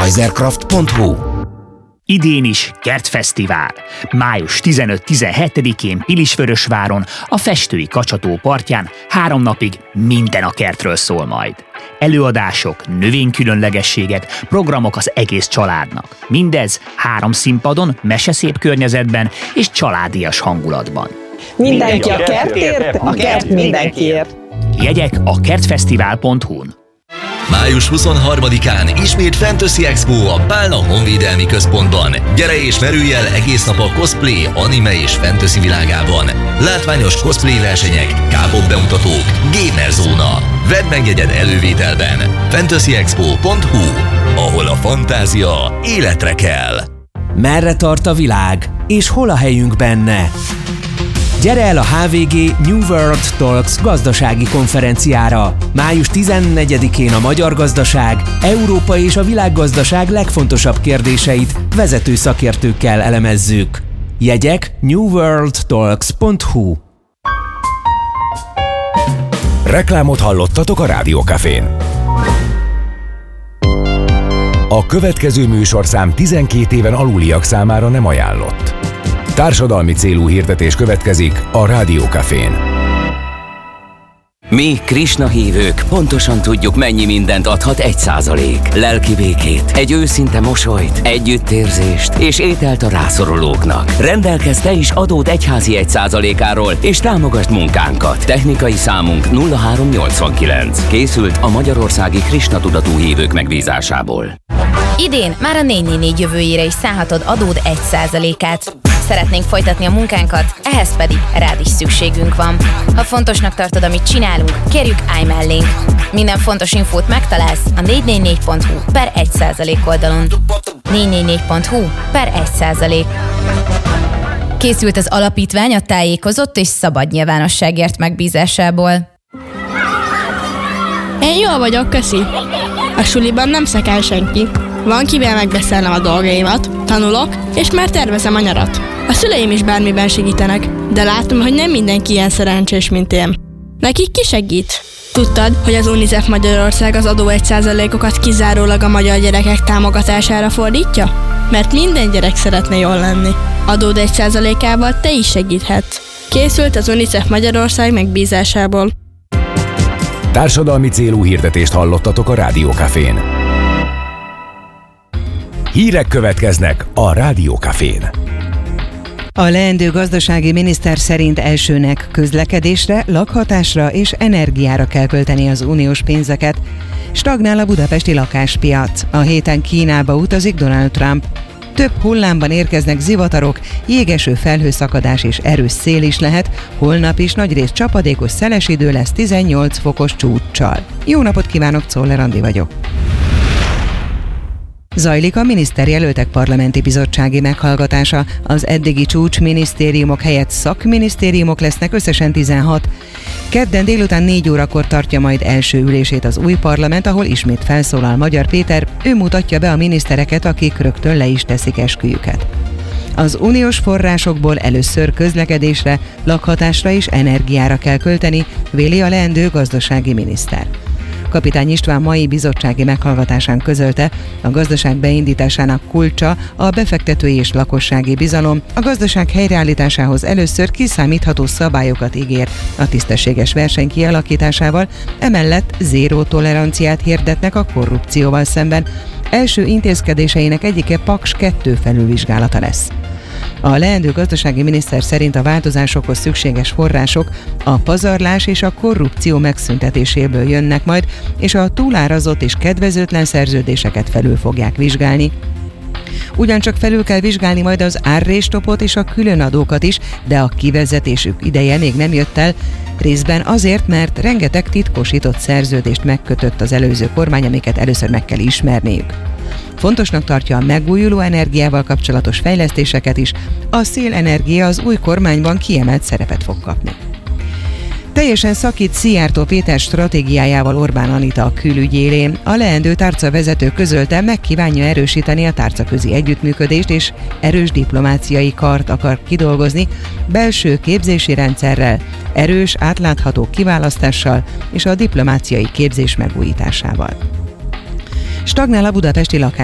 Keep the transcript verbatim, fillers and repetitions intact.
Kaiserkraft pont hu. Idén is Kertfesztivál. május tizenöt-tizenhetedikén Pilisvörösváron, a Festői Kacsató partján három napig minden a kertről szól majd. Előadások, növénykülönlegességek, programok az egész családnak. Mindez három színpadon, meseszép környezetben és családias hangulatban. Mindenki a kertért, a kert mindenkiért. Jegyek a kertfesztivál pont hu-n. május huszonharmadikán ismét Fantasy Expo a Pálna Honvédelmi Központban. Gyere és merülj el egész nap a cosplay, anime és fantasy világában. Látványos cosplay versenyek, K-pop bemutatók, gamer zóna. Vedd meg jegyed elővételben. fantasy expo pont hu, ahol a fantázia életre kell. Merre tart a világ, és hol a helyünk benne? Gyere el a há vé gé New World Talks gazdasági konferenciára. május tizennegyedikén a magyar gazdaság, Európa és a világgazdaság legfontosabb kérdéseit vezető szakértőkkel elemezzük. Jegyek new world talks pont hu. Reklámot hallottatok a Rádiókafén. A következő műsorszám tizenkét éven aluliak számára nem ajánlott. Társadalmi célú hirdetés következik a Rádiókafén. Mi, Krisna hívők, pontosan tudjuk, mennyi mindent adhat egy százalék. Lelki békét, egy őszinte mosolyt, együttérzést és ételt a rászorulóknak. Rendelkezz te is adód egyházi egy százalékáról, és támogasd munkánkat. Technikai számunk nulla három nyolcvankilenc. Készült a magyarországi Krisna tudatú hívők megbízásából. Idén már a négy négy négy jövőjére is szállhatod adód egy százalékát. Szeretnénk folytatni a munkánkat, ehhez pedig rád is szükségünk van. Ha fontosnak tartod, amit csinálunk, kérjük, állj mellénk. Minden fontos infót megtalálsz a négy négy négy pont hu per egy százalék oldalon. négy négy négy pont hu per egy százalék. Készült az alapítvány a tájékozott és szabad nyilvánosságért megbízásából. Én jól vagyok, köszi. A suliban nem szekál senki. Van kivel megbeszélnem a dolgaimat, tanulok, és már tervezem a nyarat. A szüleim is bármiben segítenek, de látom, hogy nem mindenki ilyen szerencsés, mint én. Nekik ki segít? Tudtad, hogy az UNICEF Magyarország az adó egy százalékokat kizárólag a magyar gyerekek támogatására fordítja? Mert minden gyerek szeretne jól lenni. Adód egy százalékával te is segíthetsz. Készült az UNICEF Magyarország megbízásából. Társadalmi célú hirdetést hallottatok a Rádiókafén. Hírek következnek a Rádiókafén. A leendő gazdasági miniszter szerint elsőnek közlekedésre, lakhatásra és energiára kell költeni az uniós pénzeket. Stagnál a budapesti lakáspiac. A héten Kínába utazik Donald Trump. Több hullámban érkeznek zivatarok, jégeső felhőszakadás és erős szél is lehet, holnap is nagyrészt csapadékos szeles idő lesz tizennyolc fokos csúccsal. Jó napot kívánok, Czoller Andi vagyok! Zajlik a miniszterjelöltek parlamenti bizottsági meghallgatása. Az eddigi csúcsminisztériumok helyett szakminisztériumok lesznek, összesen tizenhat. Kedden délután négy órakor tartja majd első ülését az új parlament, ahol ismét felszólal Magyar Péter, ő mutatja be a minisztereket, akik rögtön le is teszik esküjüket. Az uniós forrásokból először közlekedésre, lakhatásra és energiára kell költeni, véli a leendő gazdasági miniszter. Kapitány István mai bizottsági meghallgatásán közölte, a gazdaság beindításának kulcsa a befektetői és lakossági bizalom, a gazdaság helyreállításához először kiszámítható szabályokat ígér a tisztességes verseny kialakításával, emellett zéró toleranciát hirdetnek a korrupcióval szemben. Első intézkedéseinek egyike Paks kettő felülvizsgálata lesz. A leendő gazdasági miniszter szerint a változásokhoz szükséges források a pazarlás és a korrupció megszüntetéséből jönnek majd, és a túlárazott és kedvezőtlen szerződéseket felül fogják vizsgálni. Ugyancsak felül kell vizsgálni majd az árréstopot és a különadókat is, de a kivezetésük ideje még nem jött el, részben azért, mert rengeteg titkosított szerződést megkötött az előző kormány, amiket először meg kell ismerniük. Fontosnak tartja a megújuló energiával kapcsolatos fejlesztéseket is, a szélenergia az új kormányban kiemelt szerepet fog kapni. Teljesen szakít Szijjártó Péter stratégiájával Orbán Anita a külügy élén. A leendő tárcavezető közölte, meg kívánja erősíteni a tárcaközi együttműködést, és erős diplomáciai kart akar kidolgozni, belső képzési rendszerrel, erős, átlátható kiválasztással és a diplomáciai képzés megújításával. Stagnál a budapesti lakás